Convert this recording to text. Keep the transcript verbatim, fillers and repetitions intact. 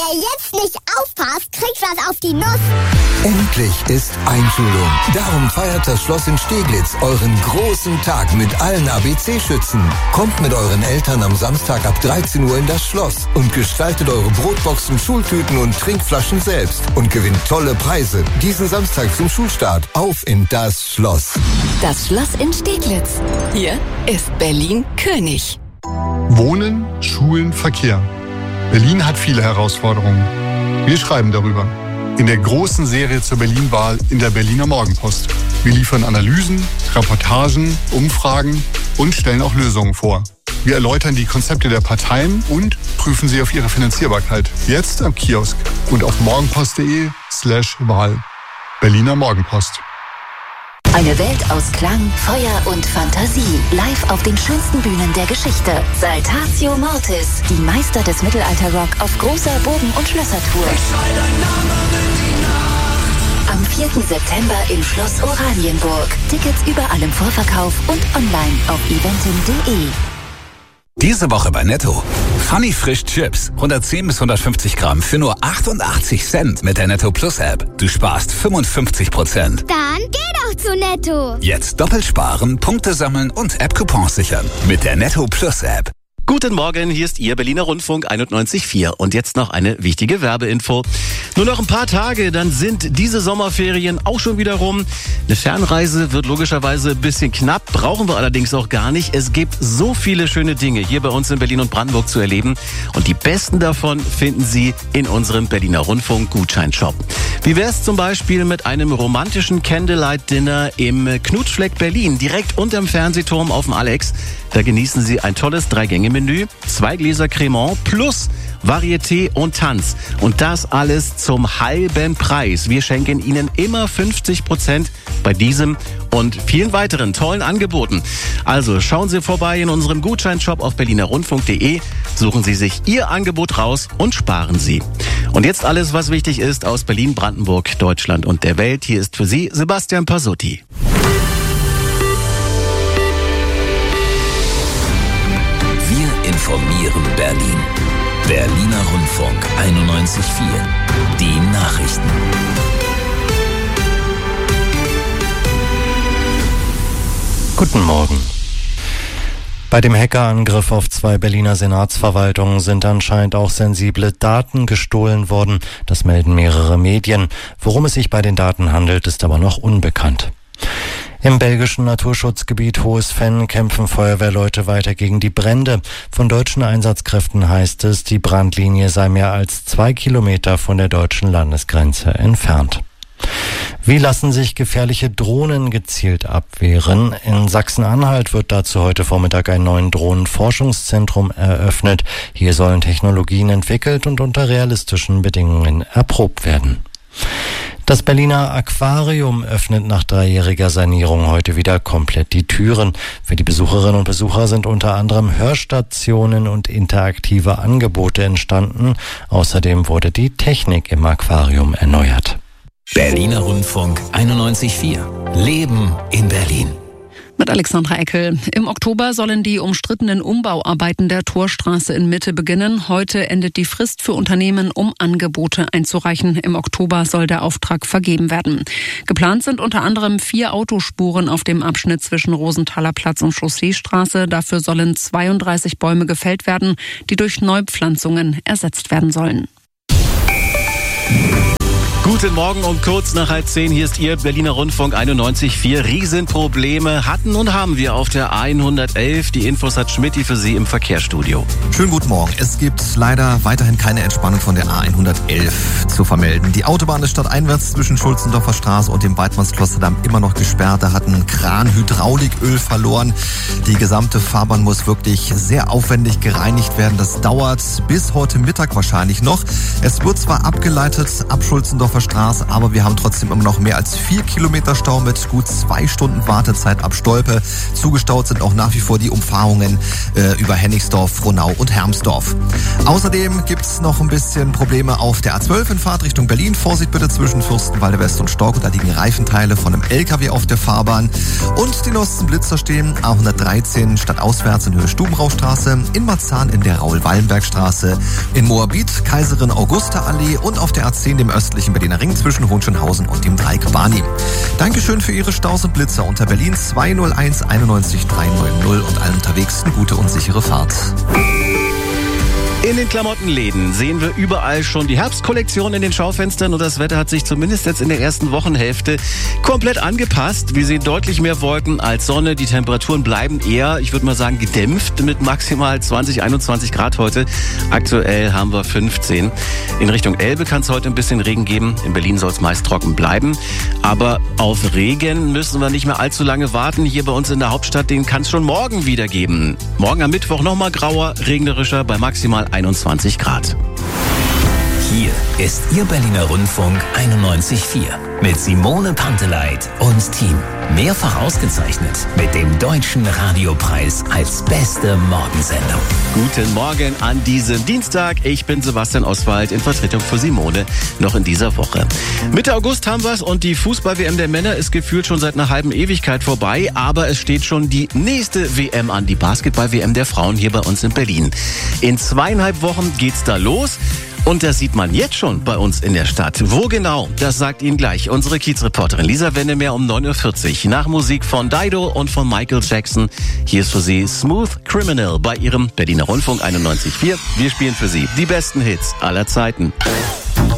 Wer jetzt nicht aufpasst, kriegt was auf die Nuss. Endlich ist Einschulung. Darum feiert das Schloss in Steglitz euren großen Tag mit allen A B C-Schützen. Kommt mit euren Eltern am Samstag ab dreizehn Uhr in das Schloss und gestaltet eure Brotboxen, Schultüten und Trinkflaschen selbst und gewinnt tolle Preise. Diesen Samstag zum Schulstart. Auf in das Schloss. Das Schloss in Steglitz. Hier ist Berlin König. Wohnen, Schulen, Verkehr. Berlin hat viele Herausforderungen. Wir schreiben darüber. In der großen Serie zur Berlin-Wahl in der Berliner Morgenpost. Wir liefern Analysen, Reportagen, Umfragen und stellen auch Lösungen vor. Wir erläutern die Konzepte der Parteien und prüfen sie auf ihre Finanzierbarkeit. Jetzt am Kiosk und auf morgenpost.de slash Wahl. Berliner Morgenpost. Eine Welt aus Klang, Feuer und Fantasie. Live auf den schönsten Bühnen der Geschichte. Saltatio Mortis. Die Meister des Mittelalter-Rock auf großer Bogen- und Schlössertour. Am vierten September im Schloss Oranienburg. Tickets überall im Vorverkauf und online auf eventim punkt de. Diese Woche bei Netto. Funny Frisch Chips. hundertzehn bis hundertfünfzig Gramm für nur achtundachtzig Cent mit der Netto Plus App. Du sparst fünfundfünfzig Prozent. Dann geh doch zu Netto. Jetzt doppelt sparen, Punkte sammeln und App-Coupons sichern. Mit der Netto Plus App. Guten Morgen, hier ist Ihr Berliner Rundfunk einundneunzig Komma vier. Und jetzt noch eine wichtige Werbeinfo. Nur noch ein paar Tage, dann sind diese Sommerferien auch schon wieder rum. Eine Fernreise wird logischerweise ein bisschen knapp, brauchen wir allerdings auch gar nicht. Es gibt so viele schöne Dinge hier bei uns in Berlin und Brandenburg zu erleben. Und die besten davon finden Sie in unserem Berliner Rundfunk Gutscheinshop. Wie wär's zum Beispiel mit einem romantischen Candlelight-Dinner im Knutschfleck Berlin, direkt unterm Fernsehturm auf dem Alex. Da genießen Sie ein tolles Drei-Gänge-Menü, zwei Gläser Cremant plus Varieté und Tanz. Und das alles zum halben Preis. Wir schenken Ihnen immer fünfzig Prozent bei diesem und vielen weiteren tollen Angeboten. Also schauen Sie vorbei in unserem Gutscheinshop auf berliner rundfunk punkt de, suchen Sie sich Ihr Angebot raus und sparen Sie. Und jetzt alles, was wichtig ist aus Berlin, Brandenburg, Deutschland und der Welt. Hier ist für Sie Sebastian Pasotti. Wir informieren Berlin. Berliner Rundfunk einundneunzig Komma vier. Die Nachrichten. Guten Morgen. Bei dem Hackerangriff auf zwei Berliner Senatsverwaltungen sind anscheinend auch sensible Daten gestohlen worden. Das melden mehrere Medien. Worum es sich bei den Daten handelt, ist aber noch unbekannt. Im belgischen Naturschutzgebiet Hohes Venn kämpfen Feuerwehrleute weiter gegen die Brände. Von deutschen Einsatzkräften heißt es, die Brandlinie sei mehr als zwei Kilometer von der deutschen Landesgrenze entfernt. Wie lassen sich gefährliche Drohnen gezielt abwehren? In Sachsen-Anhalt wird dazu heute Vormittag ein neues Drohnenforschungszentrum eröffnet. Hier sollen Technologien entwickelt und unter realistischen Bedingungen erprobt werden. Das Berliner Aquarium öffnet nach dreijähriger Sanierung heute wieder komplett die Türen. Für die Besucherinnen und Besucher sind unter anderem Hörstationen und interaktive Angebote entstanden. Außerdem wurde die Technik im Aquarium erneuert. Berliner Rundfunk einundneunzig Komma vier. Leben in Berlin. Mit Alexandra Eckel. Im Oktober sollen die umstrittenen Umbauarbeiten der Torstraße in Mitte beginnen. Heute endet die Frist für Unternehmen, um Angebote einzureichen. Im Oktober soll der Auftrag vergeben werden. Geplant sind unter anderem vier Autospuren auf dem Abschnitt zwischen Rosenthaler Platz und Chausseestraße. Dafür sollen zweiunddreißig Bäume gefällt werden, die durch Neupflanzungen ersetzt werden sollen. Guten Morgen um kurz nach halb zehn. Hier ist Ihr Berliner Rundfunk einundneunzig Komma vier. Riesenprobleme hatten und haben wir auf der A hundertelf. Die Infos hat Schmidti für Sie im Verkehrsstudio. Schönen guten Morgen. Es gibt leider weiterhin keine Entspannung von der A hundertelf zu vermelden. Die Autobahn ist stadteinwärts zwischen Schulzendorfer Straße und dem Weidmannsklosterdamm immer noch gesperrt. Da hat ein Kran Hydrauliköl verloren. Die gesamte Fahrbahn muss wirklich sehr aufwendig gereinigt werden. Das dauert bis heute Mittag wahrscheinlich noch. Es wird zwar abgeleitet ab Schulzendorfer Schulzendorfer Straße, aber wir haben trotzdem immer noch mehr als vier Kilometer Stau mit gut zwei Stunden Wartezeit ab Stolpe. Zugestaut sind auch nach wie vor die Umfahrungen äh, über Hennigsdorf, Frohnau und Hermsdorf. Außerdem gibt's noch ein bisschen Probleme auf der A zwölf in Fahrtrichtung Berlin. Vorsicht bitte zwischen Fürstenwalde West und Stork, da liegen Reifenteile von einem L K W auf der Fahrbahn. Und die neuesten Blitzer stehen A hundertdreizehn stadtauswärts in Höhe Stubenraustraße, in Marzahn in der Raul-Wallenberg-Straße, in Moabit Kaiserin Augusta Allee und auf der A zehn dem östlichen Berliner Ring zwischen Hohenschönhausen und dem Dreieck Barni. Dankeschön für Ihre Staus und Blitzer unter Berlin zwei null eins einundneunzig drei neun null und allen unterwegs eine gute und sichere Fahrt. In den Klamottenläden sehen wir überall schon die Herbstkollektion in den Schaufenstern und das Wetter hat sich zumindest jetzt in der ersten Wochenhälfte komplett angepasst. Wir sehen deutlich mehr Wolken als Sonne. Die Temperaturen bleiben eher, ich würde mal sagen, gedämpft mit maximal zwanzig, einundzwanzig Grad heute. Aktuell haben wir fünfzehn. In Richtung Elbe kann es heute ein bisschen Regen geben. In Berlin soll es meist trocken bleiben. Aber auf Regen müssen wir nicht mehr allzu lange warten. Hier bei uns in der Hauptstadt, den kann es schon morgen wieder geben. Morgen am Mittwoch nochmal grauer, regnerischer bei maximal einundzwanzig Grad. Hier ist Ihr Berliner Rundfunk einundneunzig Komma vier mit Simone Panteleit und Team. Mehrfach ausgezeichnet mit dem Deutschen Radiopreis als beste Morgensendung. Guten Morgen an diesem Dienstag. Ich bin Sebastian Oswald in Vertretung für Simone noch in dieser Woche. Mitte August haben wir's und die Fußball-W M der Männer ist gefühlt schon seit einer halben Ewigkeit vorbei, aber es steht schon die nächste W M an, die Basketball-W M der Frauen hier bei uns in Berlin. In zweieinhalb Wochen geht's da los. Und das sieht man jetzt schon bei uns in der Stadt. Wo genau? Das sagt Ihnen gleich unsere Kiezreporterin Lisa Wendemeer um neun Uhr vierzig. Nach Musik von Dido und von Michael Jackson. Hier ist für Sie Smooth Criminal bei Ihrem Berliner Rundfunk einundneunzig Komma vier. Wir spielen für Sie die besten Hits aller Zeiten.